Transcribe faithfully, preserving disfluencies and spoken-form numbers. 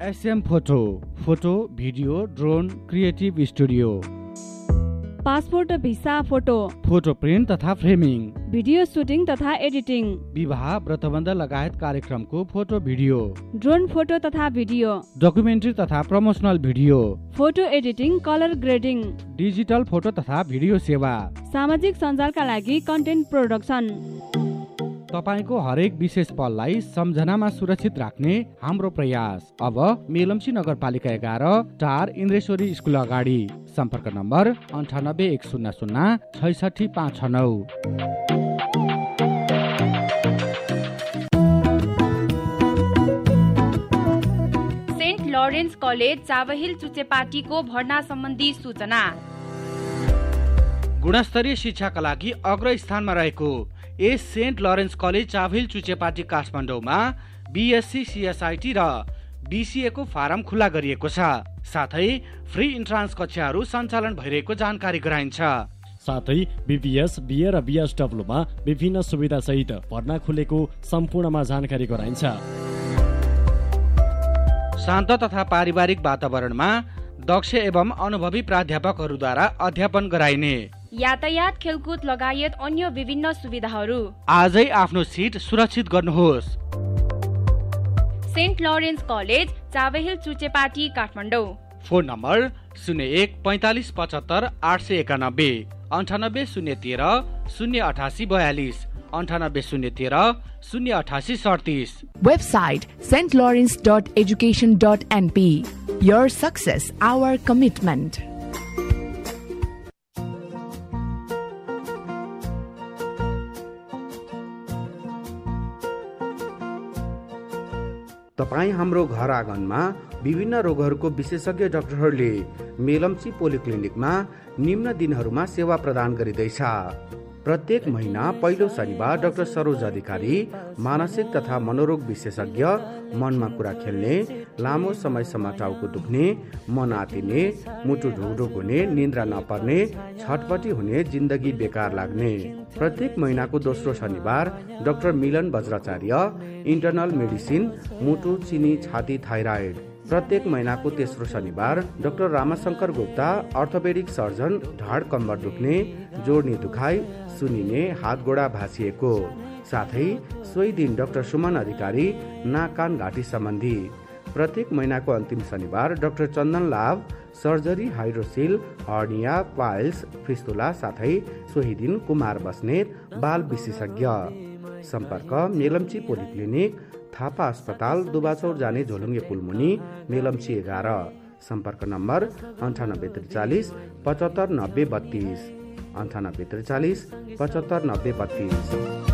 SM photo, photo video drone creative studio. Passport visa photo, photo print तथा framing, video shooting तथा editing, विवाह व्रतबन्ध लगायत कार्यक्रमको photo video, drone photo तथा video, documentary तथा promotional video, photo editing, colour grading, digital photo तथा video सेवा, सामाजिक सञ्जालका लागि कन्टेन्ट प्रोडक्सन। तपाईको हरेक विशेष पललाई सम्झनामा सुरक्षित राख्ने हाम्रो प्रयास। अब मेलम्ची नगरपालिका एघार, टार इन्द्रेश्वरी स्कुल अगाडि। सम्पर्क नम्बर अन्ठानब्बे एक शून्य शून्य छैसठी पाँच छ नौ। सेन्ट लरेन्स कलेज चाबहिल चुचेपाटीको भर्ना सम्बन्धी सूचना। गुणस्तरीय शिक्षाका लागि अग्र स्थानमा रहेको S saint Lawrence college Chabahil चुचेपाटी काठमाडौँमा बीएससी सीएसआईटी र बीसीए को फारम खुला गरिएको छ। साथै फ्री इन्ट्रान्स कक्षाहरू सञ्चालन भइरहेको जानकारी गराइन्छ। साथै बीपीएस, बीए र बीएसडब्ल्यूमा विभिन्न सुविधा सहित भर्ना खुलेको सम्पूर्णमा जानकारी गराइन्छ। शान्त तथा पारिवारिक वातावरणमा दक्ष एवं अनुभवी प्राध्यापकहरूद्वारा अध्यापन गराइने, यातायात खेलकुद लगायत अन्य विभिन्न सुविधाहरू। आजै आफ्नो सिट सुरक्षित गर्नुहोस्। Saint Lawrence college Chabahil चुचेपाटी Kathmandu. Phone number शून्य एक पैंतालिस पचहत्तर आठ सय एकानब्बे, अन्ठानब्बे शून्य तेह्र शून्य अठासी बयालिस, अन्ठानब्बे शून्य तेह्र शून्य अठासी सडतिस। Website s t lawrence dot education dot n p. Your success, our commitment. तपाईँ हाम्रो घर आँगनमा विभिन्न रोगहरूको विशेषज्ञ डाक्टरहरूले मेलम्ची पोलिक्लिनिकमा निम्न दिनहरूमा सेवा प्रदान गरिँदैछ। प्रत्येक महिना पहिलो शनिबार डाक्टर सरोज अधिकारी, मानसिक तथा मनोरोग विशेषज्ञ, मनमा कुरा खेल्ने, लामो समयसम्म टाउको दुख्ने, मन आतिने, मुटु ढुकढुक हुने, निन्द्रा नपर्ने, छटपटी हुने, जिन्दगी बेकार लाग्ने। प्रत्येक महिनाको दोस्रो शनिबार डाक्टर मिलन बज्राचार्य, इन्टरनल मेडिसिन, मुटु, चिनी, छाती, थाइराइड। प्रत्येक महिनाको तेस्रो शनिबार doctor Ramshankar Gupta, orthopaedic surgeon, ढाड कम्बर दुख्ने, जोड्नी दुखाइ, सुनिने, हात गोडा भाँसिएको। साथै सोही दिन डाक्टर सुमन अधिकारी, नाक कान घाँटी सम्बन्धी। प्रत्येक महिनाको अन्तिम शनिबार डाक्टर चन्दन लाभ, सर्जरी, हाइड्रोसिल, हर्निया, पाइल्स, फिस्तुला। साथै सोही दिन कुमार बस्नेत, बाल विशेषज्ञ। सम्पर्क मेलम्ची पोलिक्लिनिक, थापा अस्पताल, दुबाचौर जाने झोलुङ्गे पुलमुनि, मेलम्ची एघार। सम्पर्क नम्बर अन्ठानब्बे त्रिचालिस पचहत्तर नब्बे बत्तीस, अन्ठानब्बे त्रिचालिस पचहत्तर नब्बे बत्तीस।